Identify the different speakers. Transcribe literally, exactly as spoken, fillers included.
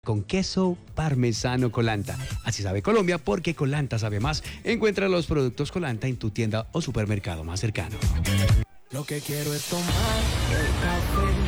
Speaker 1: con queso parmesano Colanta. Así sabe Colombia, porque Colanta sabe más. Encuentra los productos Colanta en tu tienda o supermercado más cercano.
Speaker 2: Lo que quiero es tomar el café